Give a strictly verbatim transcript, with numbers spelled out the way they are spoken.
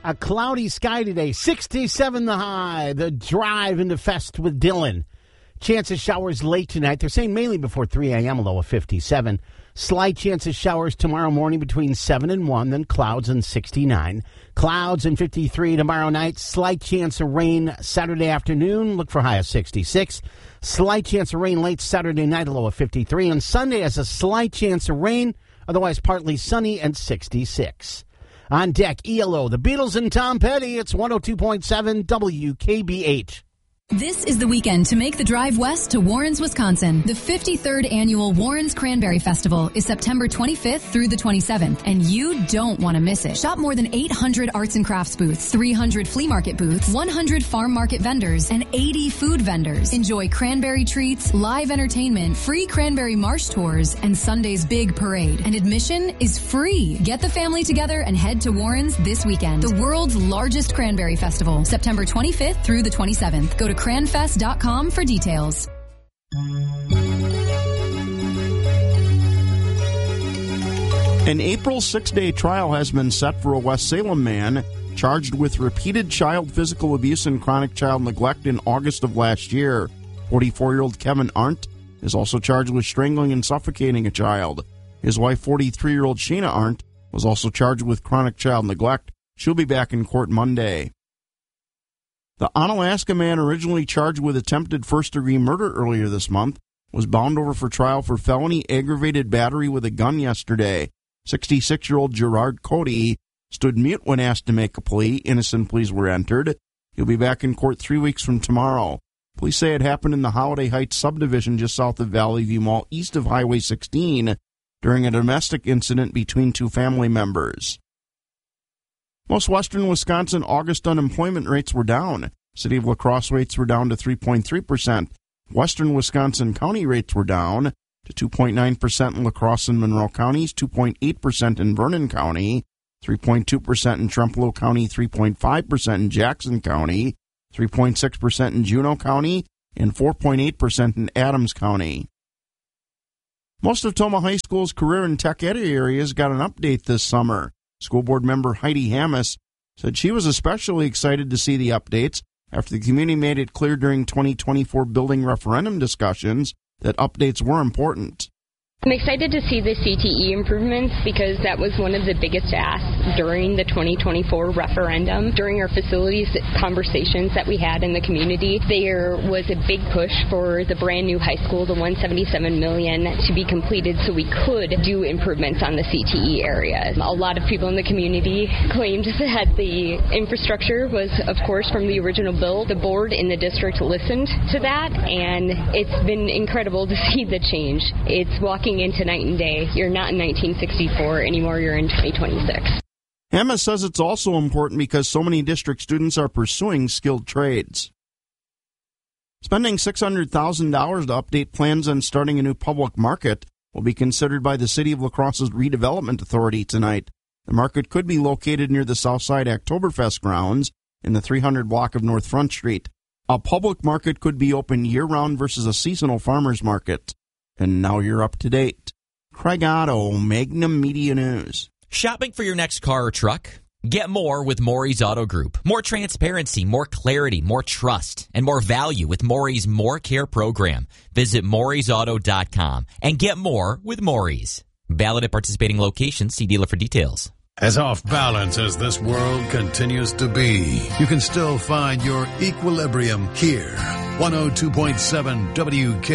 A cloudy sky today, sixty-seven the high. The drive into Fest with Dylan. Chance of showers late tonight. They're saying mainly before three a.m., a low of fifty-seven. Slight chance of showers tomorrow morning between seven and one, then clouds and sixty-nine. Clouds and fifty-three tomorrow night. Slight chance of rain Saturday afternoon. Look for high of sixty-six. Slight chance of rain late Saturday night, a low of fifty-three. And Sunday has a slight chance of rain, otherwise partly sunny and sixty-six. On deck, E L O, the Beatles and Tom Petty. It's one oh two point seven W K B H. This is the weekend to make the drive west to Warrens, Wisconsin. The fifty-third annual Warrens Cranberry Festival is September twenty-fifth through the twenty-seventh, and you don't want to miss it. Shop more than eight hundred arts and crafts booths, three hundred flea market booths, one hundred farm market vendors, and eighty food vendors. Enjoy cranberry treats, live entertainment, free cranberry marsh tours, and Sunday's big parade. And admission is free. Get the family together and head to Warrens this weekend. The world's largest cranberry festival, September twenty-fifth through the twenty-seventh. Go to cranfest dot com for details. An April six-day trial has been set for a West Salem man charged with repeated child physical abuse and chronic child neglect in August of last year. forty-four-year-old Kevin Arndt is also charged with strangling and suffocating a child. His wife, forty-three-year-old Sheena Arndt, was also charged with chronic child neglect. She'll be back in court Monday. The Onalaska man originally charged with attempted first-degree murder earlier this month was bound over for trial for felony aggravated battery with a gun yesterday. sixty-six-year-old Gerard Cody stood mute when asked to make a plea. Innocent pleas were entered. He'll be back in court three weeks from tomorrow. Police say it happened in the Holiday Heights subdivision just south of Valley View Mall, east of Highway sixteen, during a domestic incident between two family members. Most western Wisconsin August unemployment rates were down. City of La Crosse rates were down to three point three percent. Western Wisconsin county rates were down to two point nine percent in La Crosse and Monroe counties, two point eight percent in Vernon County, three point two percent in Trempealeau County, three point five percent in Jackson County, three point six percent in Juneau County, and four point eight percent in Adams County. Most of Tomah High School's career and tech ed areas got an update this summer. School board member Heidi Hammes said she was especially excited to see the updates after the community made it clear during twenty twenty-four building referendum discussions that updates were important. I'm excited to see the C T E improvements because that was one of the biggest asks during the twenty twenty-four referendum. During our facilities conversations that we had in the community, there was a big push for the brand new high school, the one hundred seventy-seven million dollars, to be completed so we could do improvements on the C T E areas. A lot of people in the community claimed that the infrastructure was, of course, from the original bill. The board in the district listened to that, and it's been incredible to see the change. It's walking into night and day. You're not in nineteen sixty-four anymore, you're in twenty twenty-six. Emma says it's also important because so many district students are pursuing skilled trades. Spending six hundred thousand dollars to update plans on starting a new public market will be considered by the City of La Crosse's Redevelopment Authority tonight. The market could be located near the Southside Oktoberfest grounds in the three hundred block of North Front Street. A public market could be open year-round versus a seasonal farmer's market. And now you're up to date. Craig Otto, Magnum Media News. Shopping for your next car or truck? Get more with Maury's Auto Group. More transparency, more clarity, more trust, and more value with Maury's More Care program. Visit Maury's Auto dot com and get more with Maury's. Valid at participating locations. See dealer for details. As off balance as this world continues to be, you can still find your equilibrium here. one oh two point seven W K